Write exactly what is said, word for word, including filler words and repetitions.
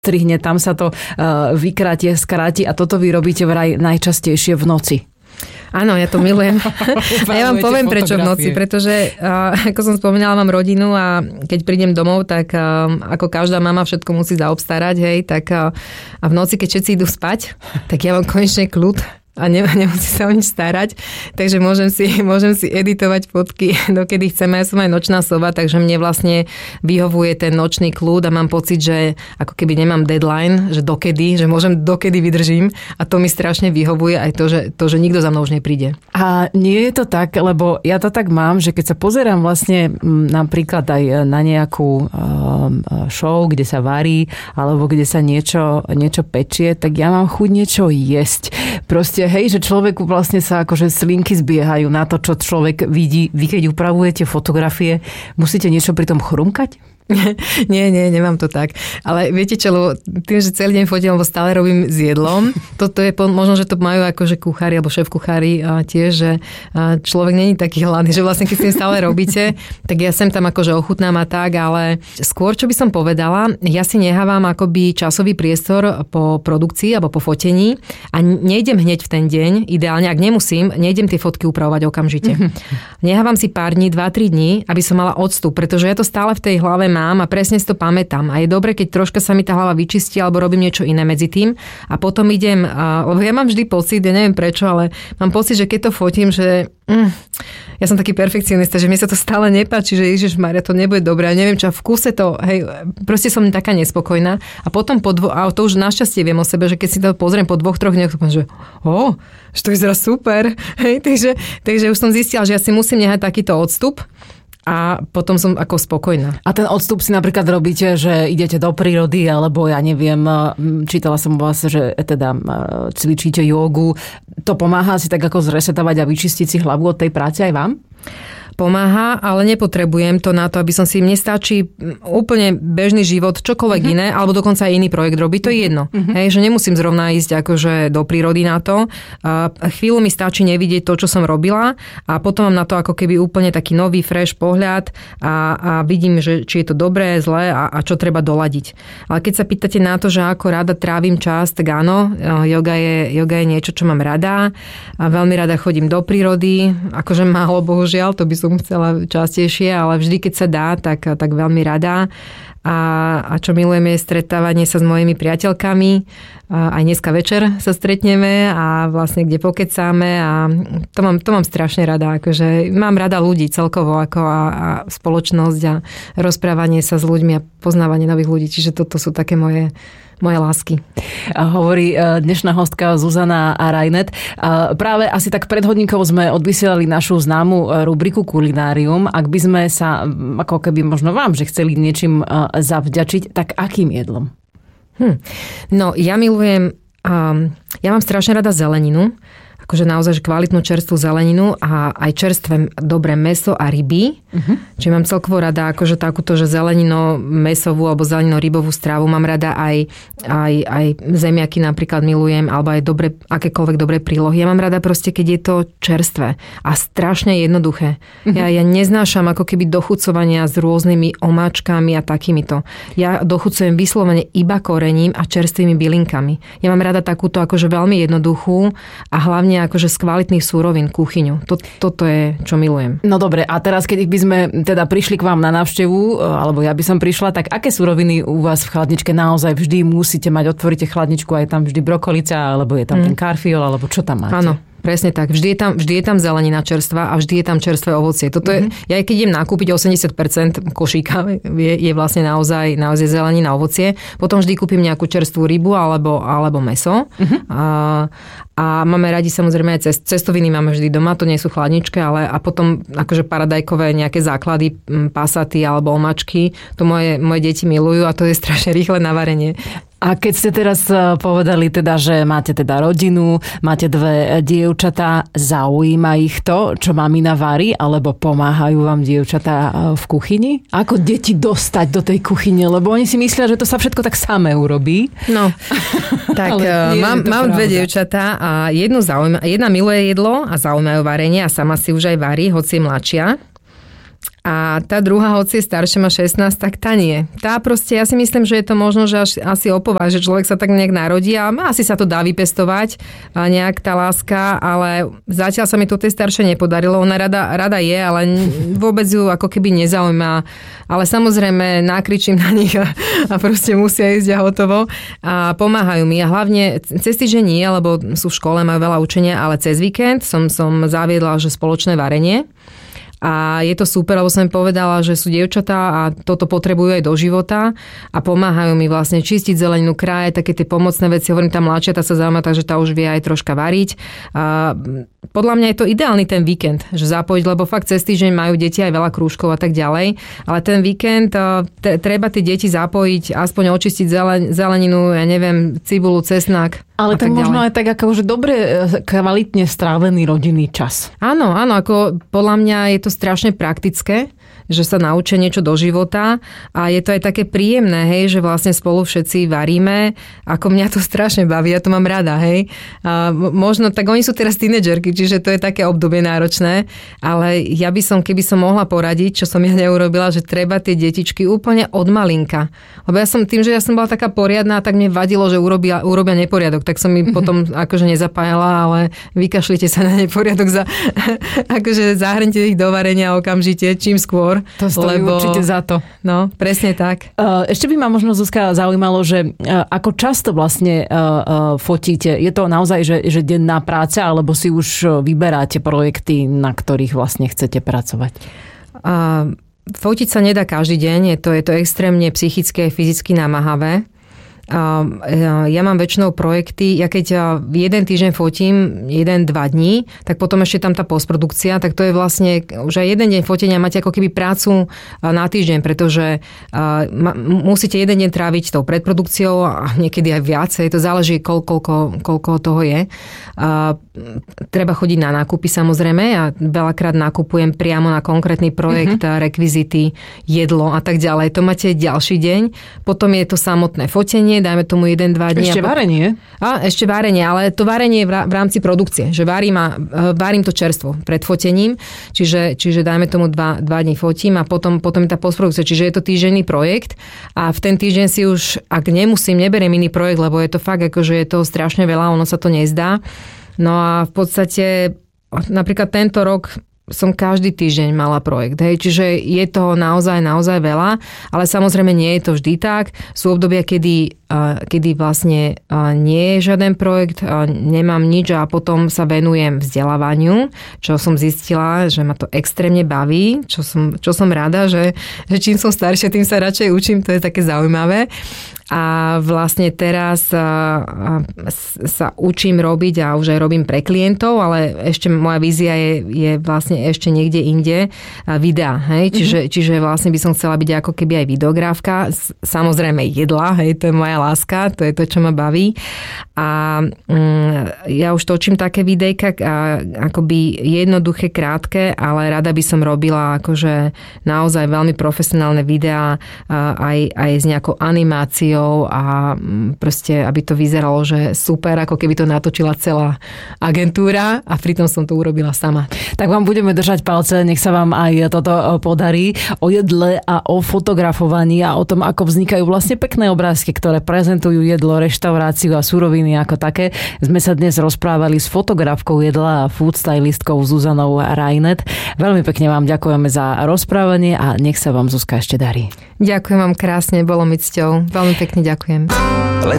odstrihne, tam sa to uh, vykrátie, skráti a toto vy robíte vraj najčastejšie v noci. Áno, ja to milujem. A ja vám poviem, prečo v noci, pretože uh, ako som spomínala, mám rodinu a keď prídem domov, tak uh, ako každá mama všetko musí zaobstarať, hej, tak uh, a v noci, keď všetci idú spať, tak ja mám konečne kľud a ne, nemusí sa o nič starať, takže môžem si, môžem si editovať fotky dokedy chcem. Ja som aj nočná sova, takže mne vlastne vyhovuje ten nočný kľud a mám pocit, že ako keby nemám deadline, že dokedy, že môžem dokedy vydržím a to mi strašne vyhovuje aj to, že, to, že nikto za mnou už nepríde. A nie je to tak, lebo ja to tak mám, že keď sa pozerám vlastne napríklad aj na nejakú show, kde sa varí alebo kde sa niečo, niečo pečie, tak ja mám chuť niečo jesť. Proste hej, že človeku vlastne sa akože slinky zbiehajú na to, čo človek vidí. Vy keď upravujete fotografie, musíte niečo pri tom chrumkať? Nie, nie, nemám to tak. Ale viete čo, lebo tým, že celý deň fotím, lebo stále robím s jedlom, toto je, možno, že to majú akože kuchári alebo šéf-kuchári tiež, že človek není taký hladný, že vlastne keď s tým stále robíte, tak ja sem tam akože ochutnám a tak, ale skôr, čo by som povedala, ja si nehávam akoby časový priestor po produkcii alebo po fotení a nejdem hneď v ten deň, ideálne, ak nemusím, nejdem tie fotky upravovať okamžite. Nehávam si pár dní, dva tri dní, aby som mala odstup, pretože ja to stále v tej hlave mám a presne si to pamätám. A je dobre, keď troška sa mi tá hlava vyčistí alebo robím niečo iné medzi tým a potom idem, lebo ja mám vždy pocit, ja neviem prečo, ale mám pocit, že keď to fotím, že mm, ja som taký perfekcionista, že mi sa to stále nepáči, že Ježišmaria, to nebude dobré. Ja neviem čo, v kuse to, hej, proste som taká nespokojná a potom po dvo, a to už našťastie viem o sebe, že keď si to pozriem po dvoch, troch dňoch, to poviem, že ó, že to vyzerá super. Hej, takže, takže už som zistila, že ja si musím nehať takýto odstup. A potom som ako spokojná. A ten odstup si napríklad robíte, že idete do prírody, alebo ja neviem, čítala som o vás, že teda cvičíte jogu. To pomáha si tak ako zresetovať a vyčistiť si hlavu od tej práce aj vám? Pomáha, ale nepotrebujem to na to, aby som si, mne stačí úplne bežný život, čokoľvek uh-huh. iné, alebo dokonca aj iný projekt robiť, to je jedno. Uh-huh. Hej, že nemusím zrovna ísť akože do prírody na to. A chvíľu mi stačí nevidieť to, čo som robila a potom mám na to ako keby úplne taký nový, fresh pohľad a, a vidím, že či je to dobré, zlé a, a čo treba doladiť. Ale keď sa pýtate na to, že ako rada trávim čas, tak áno, yoga je, yoga je niečo, čo mám rada a veľmi rada chodím do prírody, akože málo, bohužiaľ, to by som chcela častejšie, ale vždy, keď sa dá, tak, tak veľmi rada. A, a čo milujem je stretávanie sa s mojimi priateľkami. A aj dneska večer sa stretneme a vlastne kde pokecáme a to mám, to mám strašne rada. Akože mám rada ľudí celkovo ako a, a spoločnosť a rozprávanie sa s ľuďmi a poznávanie nových ľudí. Čiže toto sú také moje moje lásky. Hovorí dnešná hostka Zuzana Rajnet. Práve asi tak pred hodinkou sme odvysielali našu známu rubriku Kulinárium. Ak by sme sa, ako keby možno vám, že chceli niečím zavďačiť, tak akým jedlom? Hm. No, ja milujem, um, ja mám strašne rada zeleninu. Akože naozaj že kvalitnú čerstvú zeleninu a aj čerstvé dobré mäso a ryby. Uh-huh. Čiže mám celkovo rada akože takúto, že zelenino mesovú alebo zelenino rybovú strávu. Mám rada aj, aj, aj zemiaky napríklad milujem, alebo aj dobre, akékoľvek dobré prílohy. Ja mám rada proste, keď je to čerstvé a strašne jednoduché. Uh-huh. Ja, ja neznášam ako keby dochucovania s rôznymi omáčkami a takýmito. Ja dochucujem vyslovene iba korením a čerstvými bylinkami. Ja mám rada takúto akože veľmi jednoduchú a hlavne akože z kvalitných súrovín kuchyňu. Toto je, čo milujem. No dobre, a teraz, keď by sme teda prišli k vám na návštevu, alebo ja by som prišla, tak aké súroviny u vás v chladničke naozaj vždy musíte mať? Otvoríte chladničku a je tam vždy brokolica, alebo je tam mm. ten karfiol, alebo čo tam máte? Áno. Presne tak. Vždy je tam, vždy je tam zelenina čerstvá a vždy je tam čerstvé ovocie. Toto mm-hmm. je, ja keď idem nakúpiť osemdesiat percent košíka, je, je vlastne naozaj, naozaj zelenina, ovocie. Potom vždy kúpim nejakú čerstvú rybu alebo, alebo mäso. Mm-hmm. A, a máme radi samozrejme aj cest, cestoviny máme vždy doma, to nie sú chladničke, ale a potom akože paradajkové nejaké základy, pasaty alebo omačky. To moje, moje deti milujú a to je strašne rýchle na varenie. A keď ste teraz povedali teda, že máte teda rodinu, máte dve dievčatá, zaujíma ich to, čo mamina varí, alebo pomáhajú vám dievčatá v kuchyni? Ako deti dostať do tej kuchyne? Lebo oni si myslia, že to sa všetko tak samé urobí. No, tak mám, mám dve dievčatá a jednu zaujíma, jedna miluje jedlo a zaujímajú varenie a sama si už aj varí, hoci je mladšia. A tá druhá, hoci je staršia, má šestnásť, tak tá nie. Tá proste, ja si myslím, že je to možno, že až, asi opová, že človek sa tak nejak narodí a asi sa to dá vypestovať, a nejak tá láska, ale zatiaľ sa mi to tej staršej nepodarilo. Ona rada, rada je, ale vôbec ju ako keby nezaujíma. Ale samozrejme nakričím na nich a, a proste musia ísť a hotovo. A pomáhajú mi. A hlavne cez týždeň nie, lebo sú v škole, majú veľa učenia, ale cez víkend som, som zaviedla, že spoločné varenie. A je to super, lebo som im povedala, že sú dievčatá a toto potrebujú aj do života a pomáhajú mi vlastne čistiť zeleninu, kraje, také tie pomocné veci. Hovorím, tá mladšia, tá sa zaujíma, takže tá už vie aj troška variť. A podľa mňa je to ideálny ten víkend, že zapojiť, lebo fakt cez týždeň majú deti aj veľa krúžkov a tak ďalej. Ale ten víkend t- treba tie deti zapojiť, aspoň očistiť zelen- zeleninu, ja neviem, cibulu, cesnak. Ale to možno aj tak ako už dobre, kvalitne strávený rodinný čas. Áno, áno, ako podľa mňa je to strašne praktické, že sa naučia niečo do života a je to aj také príjemné, hej, že vlastne spolu všetci varíme, ako mňa to strašne baví, ja to mám rada, hej. A možno, tak oni sú teraz tínedžerky, čiže to je také obdobie náročné, ale ja by som, keby som mohla poradiť, čo som ja neurobila, že treba tie detičky úplne od malinka. Lebo ja som tým, že ja som bola taká poriadna, tak mne vadilo, že urobia, urobia neporiadok, tak som im potom akože nezapájala, ale vykašlite sa na neporiadok, za, akože zahrňte ich do varenia okamžite, čím skôr. To stojí lebo, určite za to. No, presne tak. Ešte by ma možno, Zuzka, zaujímalo, že ako často vlastne fotíte? Je to naozaj, že, že denná práca, alebo si už vyberáte projekty, na ktorých vlastne chcete pracovať? A, fotiť sa nedá každý deň, je to, je to extrémne psychicky a fyzicky namáhavé. Ja mám väčšinou projekty, ja keď jeden týždeň fotím, jeden, dva dní, tak potom ešte tam tá postprodukcia, tak to je vlastne už aj jeden deň fotenia máte ako keby prácu na týždeň, pretože musíte jeden deň tráviť tou predprodukciou a niekedy aj viacej, to záleží koľko, koľko toho je. Treba chodiť na nákupy samozrejme, ja veľakrát nakupujem priamo na konkrétny projekt, uh-huh. rekvizity, jedlo a tak ďalej. To máte ďalší deň, potom je to samotné fotenie, dajme tomu jeden, dva dní. Ešte varenie? A, ešte varenie, ale to varenie je v rámci produkcie, že varím, a, varím to čerstvo pred fotením, čiže, čiže dajme tomu dva, dva dní fotím a potom, potom je tá postprodukcia, čiže je to týždenný projekt a v ten týždeň si už, ak nemusím, neberiem iný projekt, lebo je to fakt, akože je to strašne veľa, ono sa to nezdá. No a v podstate napríklad tento rok som každý týždeň mala projekt. Hej. Čiže je toho naozaj, naozaj veľa, ale samozrejme nie je to vždy tak. Sú obdobia, kedy, kedy vlastne nie je žiaden projekt, nemám nič a potom sa venujem vzdelávaniu, čo som zistila, že ma to extrémne baví, čo som, čo som rada, že, že čím som staršia, tým sa radšej učím, to je také zaujímavé. A vlastne teraz sa učím robiť a už aj robím pre klientov, ale ešte moja vízia je, je vlastne ešte niekde inde videa. Hej? Čiže, mm-hmm. čiže vlastne by som chcela byť ako keby aj videografka. Samozrejme jedla, hej, to je moja láska, to je to, čo ma baví. A mm, ja už točím také videjka, akoby jednoduché, krátke, ale rada by som robila akože naozaj veľmi profesionálne videá aj, aj s nejakou animáciou a proste, aby to vyzeralo, že super, ako keby to natočila celá agentúra a pritom som to urobila sama. Tak vám budeme držať palce, nech sa vám aj toto podarí. O jedle a o fotografovaní a o tom, ako vznikajú vlastne pekné obrázky, ktoré prezentujú jedlo, reštauráciu a suroviny ako také. Sme sa dnes rozprávali s fotografkou jedla a food stylistkou Zuzanou Rajnet. Veľmi pekne vám ďakujeme za rozprávanie a nech sa vám, Zuzka, ešte darí. Ďakujem vám krásne, bolo mi cťou. Veľmi pekne ďakujem.